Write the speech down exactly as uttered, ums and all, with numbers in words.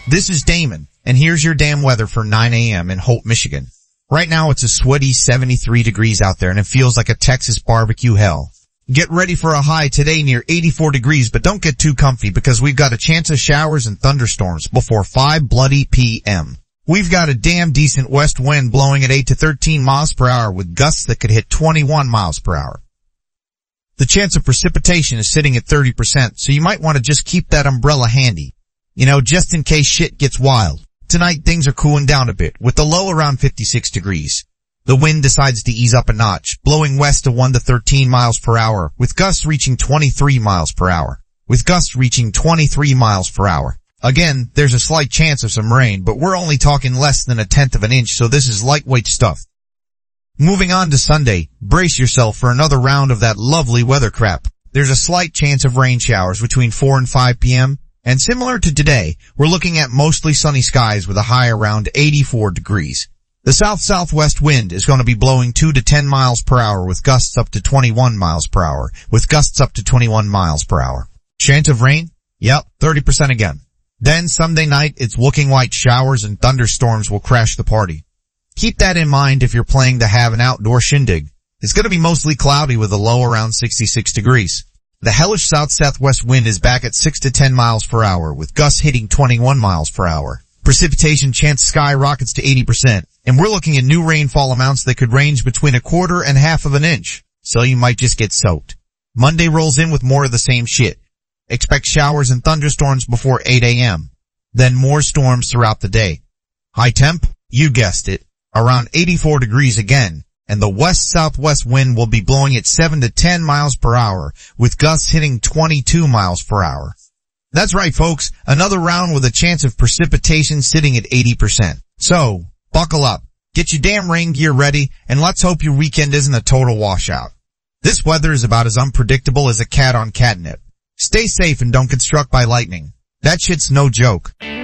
This is Damon, and here's your damn weather for nine a.m. in Holt, Michigan. Right now it's a sweaty seventy-three degrees out there, and it feels like a Texas barbecue hell. Get ready for a high today near eighty-four degrees, but don't get too comfy because we've got a chance of showers and thunderstorms before five bloody p m. We've got a damn decent west wind blowing at eight to thirteen miles per hour with gusts that could hit twenty-one miles per hour. The chance of precipitation is sitting at thirty percent, so you might want to just keep that umbrella handy. You know, just in case shit gets wild. Tonight things are cooling down a bit, with the low around fifty-six degrees. The wind decides to ease up a notch, blowing west to one to thirteen miles per hour, with gusts reaching twenty-three miles per hour. With gusts reaching twenty-three miles per hour. Again, there's a slight chance of some rain, but we're only talking less than a tenth of an inch, so this is lightweight stuff. Moving on to Sunday, brace yourself for another round of that lovely weather crap. There's a slight chance of rain showers between four and five p m, and similar to today, we're looking at mostly sunny skies with a high around eighty-four degrees. The south-southwest wind is going to be blowing two to ten miles per hour with gusts up to twenty-one miles per hour, with gusts up to twenty-one miles per hour. Chance of rain? Yep, thirty percent again. Then Sunday night, it's looking like showers and thunderstorms will crash the party. Keep that in mind if you're planning to have an outdoor shindig. It's going to be mostly cloudy with a low around sixty-six degrees. The hellish south-southwest wind is back at six to ten miles per hour, with gusts hitting twenty-one miles per hour. Precipitation chance skyrockets to eighty percent, and we're looking at new rainfall amounts that could range between a quarter and half of an inch, so you might just get soaked. Monday rolls in with more of the same shit. Expect showers and thunderstorms before eight a m, then more storms throughout the day. High temp? You guessed it, around eighty-four degrees again. And the west-southwest wind will be blowing at seven to ten miles per hour, with gusts hitting twenty-two miles per hour. That's right, folks, another round with a chance of precipitation sitting at eighty percent. So, buckle up, get your damn rain gear ready, and let's hope your weekend isn't a total washout. This weather is about as unpredictable as a cat on catnip. Stay safe and don't get struck by lightning. That shit's no joke.